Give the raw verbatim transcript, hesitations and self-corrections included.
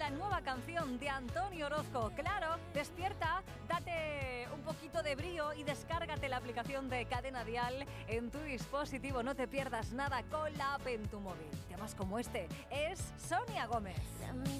la nueva canción de Antonio Orozco. Claro, despierta, date un poquito de brío y descárgate la aplicación de Cadena Dial en tu dispositivo. No te pierdas nada con la app en tu móvil. Temas como este es Sonia Gómez.